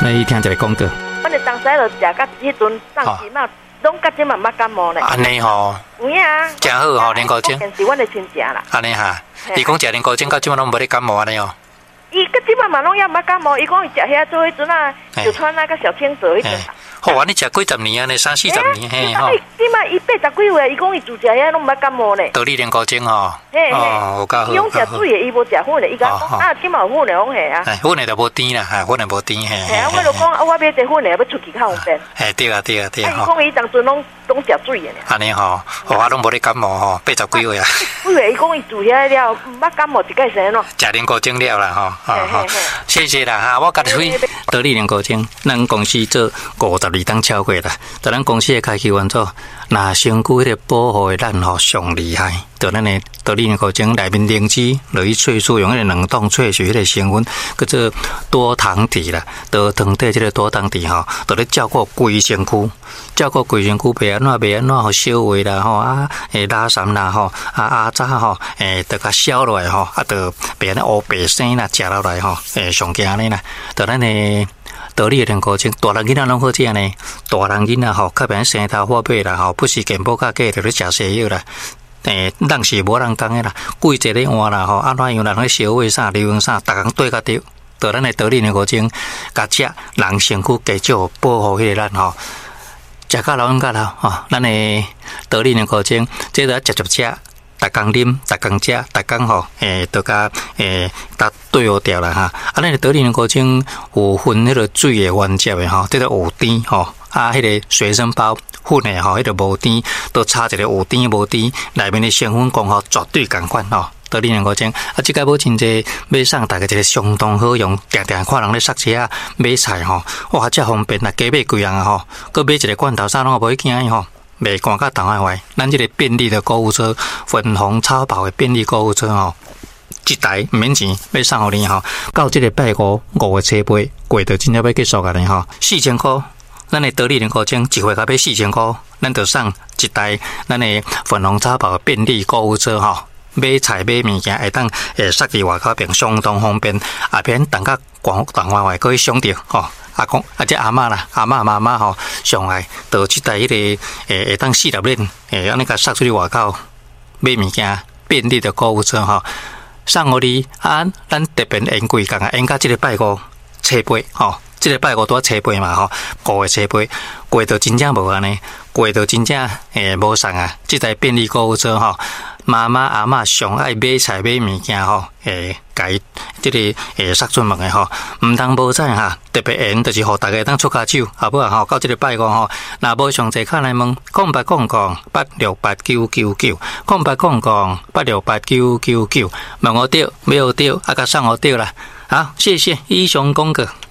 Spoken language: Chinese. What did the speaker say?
来听一个广告。 阮哋当时就食到迄阵上期嘛，拢甲即嘛捌感冒咧。 安尼吼， 有影啊， 真好吼，莲菇精。 是阮的亲戚啦。 安尼哈，伊讲食莲菇精，到即嘛拢无咧感冒安尼哦。 伊甲即嘛拢也捌感冒，伊讲伊食遐做迄阵啊，就穿那个小青蛇迄阵。 好啊，你食几十年啊？你30-40年嘿吼。 即嘛伊80几岁，伊讲伊自食遐拢捌感冒咧。 道理莲菇精吼。 嘿哦，有够好。 伊讲食水的，伊无食粉的，伊讲啊，即嘛有粉的，讲嘿啊。 粉的就无甜啦，粉的无甜嘿。 嘿啊，我就讲啊，我买这粉的要出去较方便。 嘿，对啊，对啊，对啊。 伊讲伊当阵拢食水的呢。 安尼吼，我拢无咧感冒吼，80几岁啊。 几岁？伊讲伊住遐了，捌感冒一届生咯。 食莲菇精了啦吼，谢谢啦哈，我甲你会得力莲菇精，咱公司做52档超过啦，在咱公司的开启原则，那身躯迄个保护的咱吼上厉害，就咱的得力莲菇精内面灵芝落去萃取，用迄个冷冻萃取迄个成分，叫做多糖体啦，多糖体这个多糖体吼，就咧照顾规身躯，照顾规身躯袂安怎吼小胃啦吼啊，拉三啦吼啊渣吼得甲消落来吼，啊得别安乌白生啦，食落来吼上惊呢啦，就咱的。道理的莲菇精，大人囡仔拢好食呢。大人囡仔吼，较别生头发尾啦吼，不是健保较价，就咧食西药啦。人是无人讲的啦，季节咧换啦吼，安怎样人咧小胃啥、流行啥，逐工对甲对。就咱的道理莲菇精，甲食人身躯加少保护迄个咱吼，食到老用到老吼，咱的道理莲菇精，这个直接食。逐工啉，逐工食，逐工吼，都甲搭对好掉啦哈。啊，咱个得力莲菇精有分迄个水的原汁的吼，这个有甜吼，啊，迄个随身包粉的吼，迄个无甜，都差一个有甜无甜，内面的成分功效绝对共款吼。得力莲菇精，啊，即个无真济买送大家一个相当好用，定定看人咧塞车啊，买菜吼，哇，遮方便啊，加买几样啊吼，佮买一个罐头啥拢无要惊伊吼。袂赶甲动坏坏，咱这个便利的购物车，粉红超跑的便利购物车吼，一台唔免钱，要送互你吼。到这个拜5月初8，过到真正要结束啊！你吼，4000块，咱的得力莲菇精一回甲要4000块，咱就送一台咱的粉红超跑的便利购物车吼。买菜买物件会当塞伫外口边相当方便，啊边等甲动坏坏可以上着吼。阿公啊，这阿嬷啦，阿嬷妈妈吼，上来就即台迄个会当4粒链，安尼甲塞出去外口买物件，便利的购物车吼，送互你啊！咱特别延贵讲啊，延到即个拜5初8吼，即个拜5拄初8嘛吼，5月初8过到真正无安尼，过到真正无送啊！即台便利购物车吼。妈妈阿嬷上爱买菜买物件吼，甲伊即个塞出门的吼，毋通无采哈，特别闲就是互大家当出骹手，好不好吼？到即个拜5吼，若无详细看来问0800868999，0800868999，问我对，没有对，啊甲送我对啦，好，谢谢以上广告。